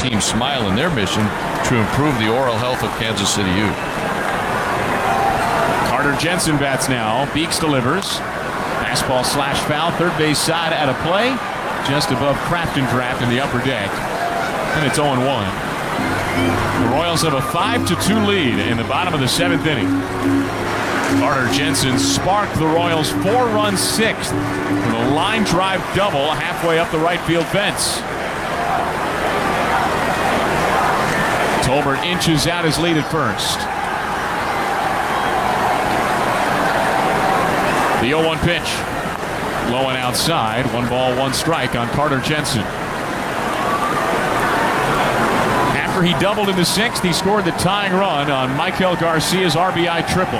Team Smile in their mission to improve the oral health of Kansas City youth. Carter Jensen bats now. Beeks delivers. Fastball slash foul. Third base side out of play. Just above Crafton Draft in the upper deck. And it's 0-1. The Royals have a 5-2 lead in the bottom of the 7th inning. Carter Jensen sparked the Royals' 4-run sixth with a line drive double halfway up the right field fence. Tolbert inches out his lead at first. The 0-1 pitch. Low and outside. 1 ball, 1 strike on Carter Jensen. After he doubled in the 6th, he scored the tying run on Michael Garcia's RBI triple.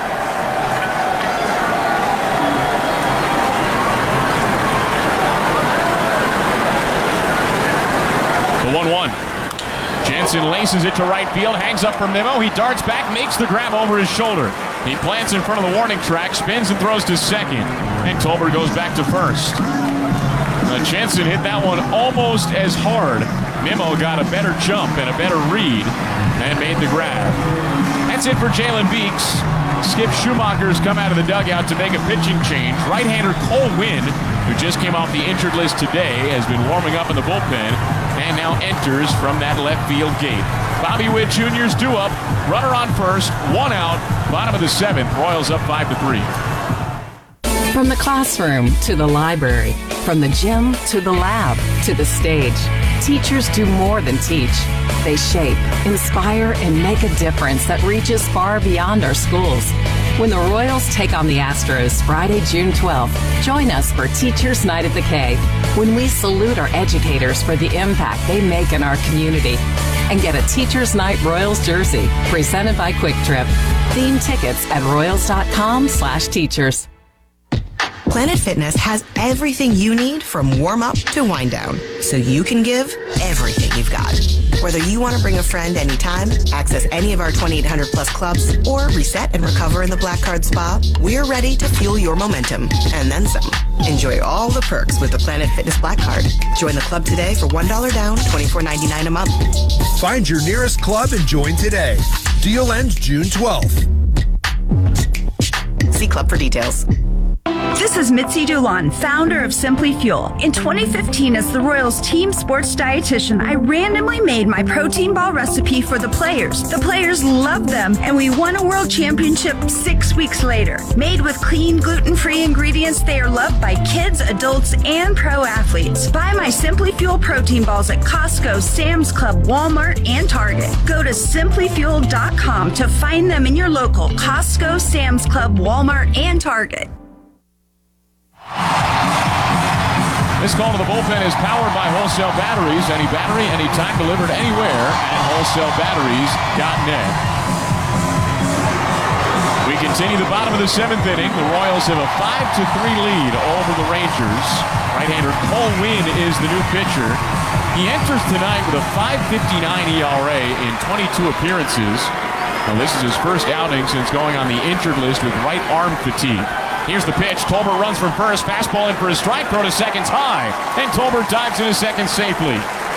The 1-1. Jensen laces it to right field, hangs up for Memo. He darts back, makes the grab over his shoulder. He plants in front of the warning track, spins and throws to second. And Tolbert goes back to first. Jensen hit that one almost as hard. Memo got a better jump and a better read and made the grab. That's it for Jalen Beeks. Skip Schumacher's come out of the dugout to make a pitching change. Right-hander Cole Winn, who just came off the injured list today, has been warming up in the bullpen and now enters from that left field gate. Bobby Witt Jr.'s due up. Runner on first, 1 out. Bottom of the 7th. Royals up 5-3. From the classroom to the library, from the gym to the lab to the stage, teachers do more than teach. They shape, inspire, and make a difference that reaches far beyond our schools. When the Royals take on the Astros Friday, June 12th, join us for Teachers Night at the K, when we salute our educators for the impact they make in our community. And get a Teachers Night Royals jersey presented by Quick Trip. Theme tickets at royals.com/teachers. Planet Fitness has everything you need from warm-up to wind-down, so you can give everything you've got. Whether you want to bring a friend anytime, access any of our 2,800-plus clubs, or reset and recover in the Black Card Spa, we're ready to fuel your momentum, and then some. Enjoy all the perks with the Planet Fitness Black Card. Join the club today for $1 down, $24.99 a month. Find your nearest club and join today. Deal ends June 12th. See club for details. This is Mitzi Dulon, founder of Simply Fuel. In 2015, as the Royals team sports dietitian, I randomly made my protein ball recipe for the players. The players loved them, and we won a world championship 6 weeks later. Made with clean, gluten-free ingredients, they are loved by kids, adults, and pro athletes. Buy my Simply Fuel protein balls at Costco, Sam's Club, Walmart, and Target. Go to simplyfuel.com to find them in your local Costco, Sam's Club, Walmart, and Target. This call to the bullpen is powered by Wholesale Batteries. Any battery, anytime, delivered anywhere at wholesalebatteries.net. We continue the bottom of the 7th inning. The Royals have a 5-3 lead over the Rangers. Right-hander Cole Winn is the new pitcher. He enters tonight with a 5.59 ERA in 22 appearances. Now, this is his first outing since going on the injured list with right arm fatigue. Here's the pitch. Tolbert runs from first. Fastball in for a strike. Throw to second's high. And Tolbert dives into second safely.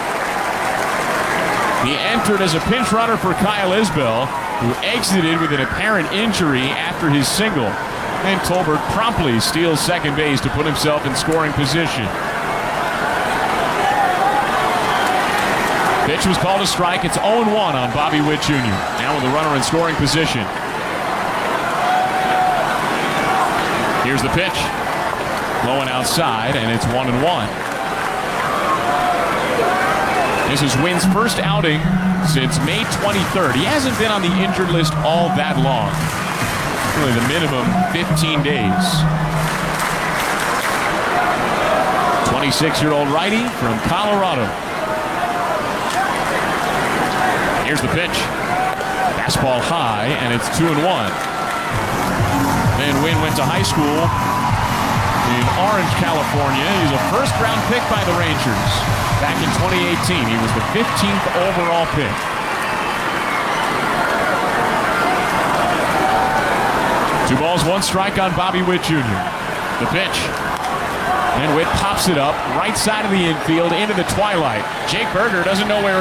He entered as a pinch runner for Kyle Isbell, who exited with an apparent injury after his single. And Tolbert promptly steals second base to put himself in scoring position. Pitch was called a strike. It's 0-1 on Bobby Witt Jr. Now with a runner in scoring position. Here's the pitch. Low and outside, and it's 1-1. This is Winn's first outing since May 23rd. He hasn't been on the injured list all that long. Really the minimum 15 days. 26-year-old righty from Colorado. Here's the pitch. Fastball high, and it's 2-1. And Winn went to high school in Orange, California. He's a first-round pick by the Rangers. Back in 2018, he was the 15th overall pick. Two balls, one strike on Bobby Witt Jr. The pitch. And Witt pops it up right side of the infield into the twilight. Jake Berger doesn't know where